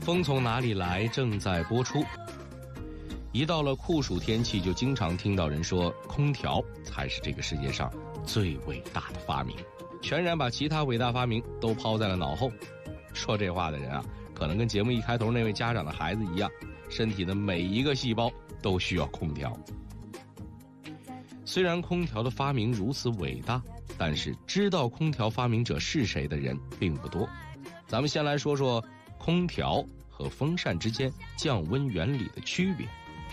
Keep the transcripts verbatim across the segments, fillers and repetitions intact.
风从哪里来正在播出。一到了酷暑天气，就经常听到人说空调才是这个世界上最伟大的发明，全然把其他伟大发明都抛在了脑后。说这话的人啊，可能跟节目一开头那位家长的孩子一样，身体的每一个细胞都需要空调。虽然空调的发明如此伟大，但是知道空调发明者是谁的人并不多。咱们先来说说空调和风扇之间降温原理的区别。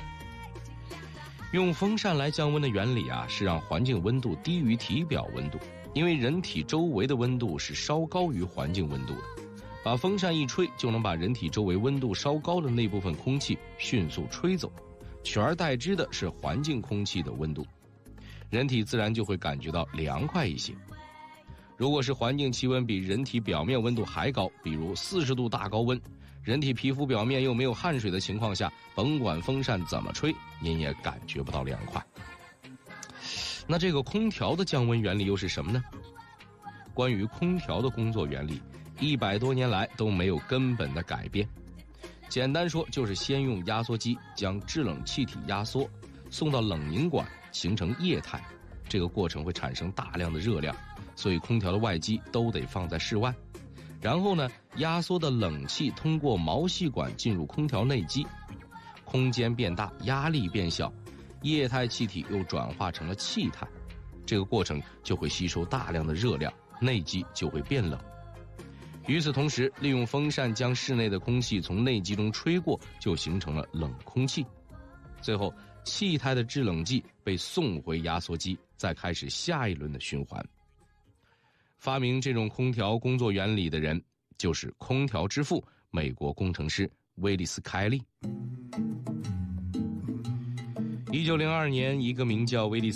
用风扇来降温的原理啊，是让环境温度低于体表温度，因为人体周围的温度是稍高于环境温度的，把风扇一吹，就能把人体周围温度稍高的那部分空气迅速吹走，取而代之的是环境空气的温度，人体自然就会感觉到凉快一些。如果是环境气温比人体表面温度还高，比如四十度大高温，人体皮肤表面又没有汗水的情况下，甭管风扇怎么吹，您也感觉不到凉快。那这个空调的降温原理又是什么呢？关于空调的工作原理，一百多年来都没有根本的改变。简单说，就是先用压缩机将制冷气体压缩，送到冷凝管形成液态，这个过程会产生大量的热量，所以空调的外机都得放在室外。然后呢，压缩的冷气通过毛细管进入空调内机，空间变大，压力变小，液态气体又转化成了气态，这个过程就会吸收大量的热量，内机就会变冷。与此同时，利用风扇将室内的空气从内机中吹过，就形成了冷空气。最后，气态的制冷剂被送回压缩机，再开始下一轮的循环。发明这种空调工作原理的人，就是空调之父美国工程师威利斯·开利。一九零二年，一个名叫威利斯